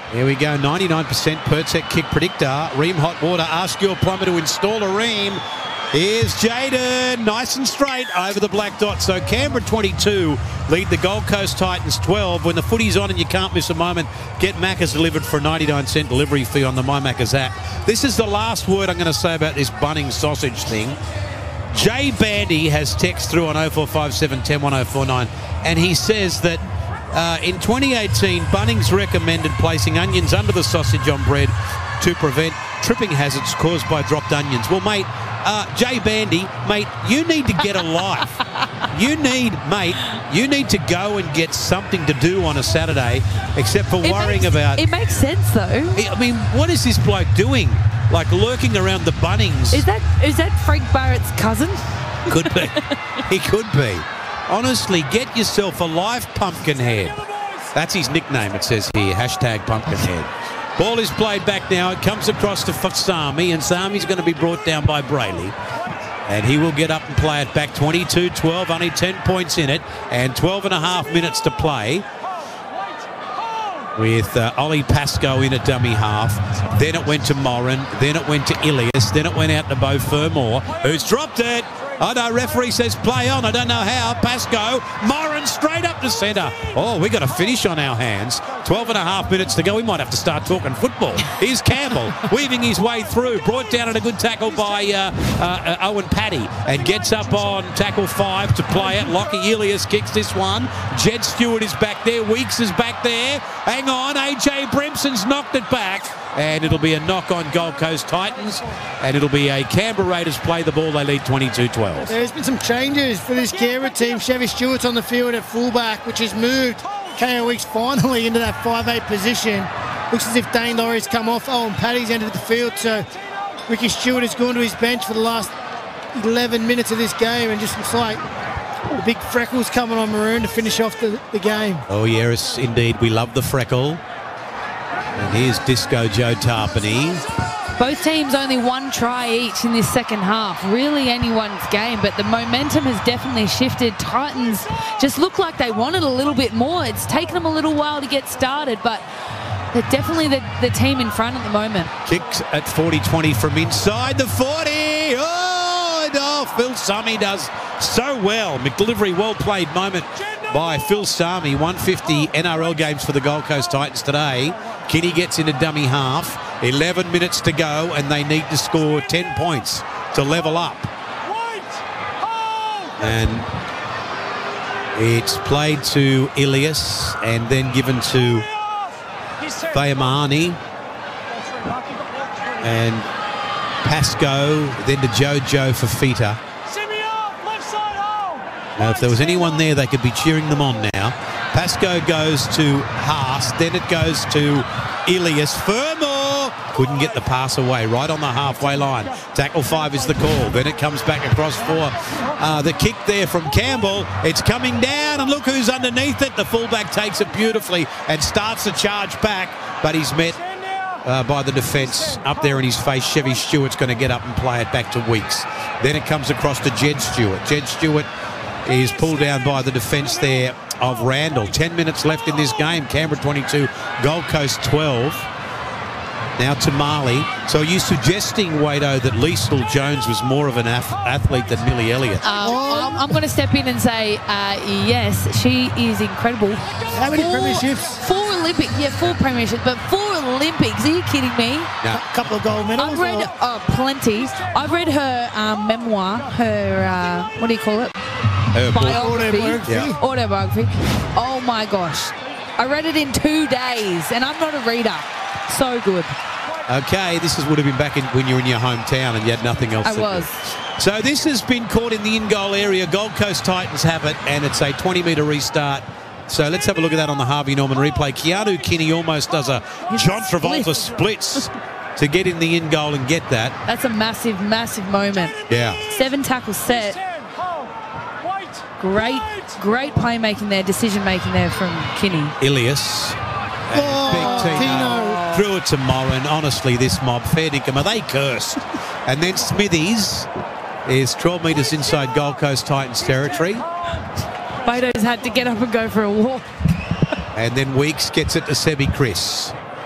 Here we go, 99% Pertec kick predictor. Ream Hot Water, ask your plumber to install a ream. Here's Jaden, nice and straight over the black dot. So Canberra 22 lead the Gold Coast Titans 12. When the footy's on and you can't miss a moment, get Macca's delivered for a 99-cent delivery fee on the My Macca's app. This is the last word I'm going to say about this Bunnings sausage thing. Jay Bandy has text through on 0457 10 1049, and he says that in 2018, Bunnings recommended placing onions under the sausage on bread to prevent tripping hazards caused by dropped onions. Well, mate, Jay Bandy, mate, you need to get a life. You need to go and get something to do on a Saturday, except for worrying about... It makes sense, though. I mean, what is this bloke doing? Like lurking around the Bunnings. Is that Frank Barrett's cousin? Could be. He could be. Honestly, get yourself a live pumpkin head. That's his nickname, it says here. Hashtag pumpkin head. Ball is played back now. It comes across to Sami, and Sami's going to be brought down by Brayley. And he will get up and play it back. 22-12, only 10 points in it, and 12 and a half minutes to play. With Ollie Pascoe in a dummy half. Then it went to Moran. Then it went to Ilias. Then it went out to Beau Fermor, who's dropped it. Oh no, referee says play on. I don't know how. Pascoe, Moran straight up to centre. Oh, we got a finish on our hands. 12 and a half minutes to go. We might have to start talking football. Here's Campbell weaving his way through. Brought down at a good tackle by Owen Paddy. And gets up on tackle 5 to play it. Lockie Ilias kicks this one. Jed Stewart is back there. Weeks is back there. Hang on. AJ Brimson's knocked it back. And it'll be a knock on Gold Coast Titans. And it'll be a Canberra Raiders play the ball. They lead 22-12. There's been some changes for this Canberra team. Chevy Stewart's on the field at fullback, which has moved KO Weeks finally into that 5'8 position. Looks as if Dane Laurie's come off. Oh, and Paddy's entered the field. So Ricky Stewart has gone to his bench for the last 11 minutes of this game, and just looks like the big freckles coming on Maroon to finish off the game. Oh, yes, indeed. We love the freckle. And here's Disco Joe Tarpany. Both teams only one try each in this second half. Really anyone's game, but the momentum has definitely shifted. Titans just look like they wanted a little bit more. It's taken them a little while to get started, but they're definitely the team in front at the moment. Kicks at 40-20 from inside the 40. Oh, Phil Sami does so well. McDelivery, well played moment by Phil Sami. 150 NRL games for the Gold Coast Titans today. Kinney gets into dummy half. 11 minutes to go, and they need to score 10 points to level up. And it's played to Ilias and then given to Fayamani and Pascoe, then to Jojo Fafita. Now, if there was anyone there, they could be cheering them on now. Pascoe goes to Haas, then it goes to Ilias. Fermor couldn't get the pass away, right on the halfway line. Tackle 5 is the call. Then it comes back across for the kick there from Campbell. It's coming down, and look who's underneath it. The fullback takes it beautifully and starts to charge back, but he's met by the defence up there in his face. Chevy Stewart's going to get up and play it back to Weeks. Then it comes across to Jed Stewart. Jed Stewart is pulled down by the defence there of Randall. 10 minutes left in this game. Canberra 22, Gold Coast 12. Now to Marley. So are you suggesting, Wado, that Liesl Jones was more of an athlete than Millie Elliott? I'm going to step in and say yes, she is incredible. How many premierships? 4 Olympics. Yeah, 4 premierships, but 4 Olympics. Are you kidding me? No. A couple of gold medals? I've read plenty. I've read her memoir, her, what do you call it? Biography. Autobiography. Oh my gosh. I read it in 2 days, and I'm not a reader. So good. Okay, would have been back when you were in your hometown and you had nothing else to do. I was. So this has been caught in the in-goal area. Gold Coast Titans have it, and it's a 20-metre restart. So let's have a look at that on the Harvey Norman replay. Keanu Kinney almost does a John Travolta splits to get in the in-goal and get that. That's a massive, massive moment. Yeah. 7 tackles set. Great playmaking there, decision-making there from Kinney. Ilias. Big Tino. Threw it to Moran. Honestly, this mob, fair dinkum, are they cursed? And then Smithies is 12 metres inside Gold Coast Titans territory. Bado's had to get up and go for a walk. And then Weeks gets it to Sebi Chris.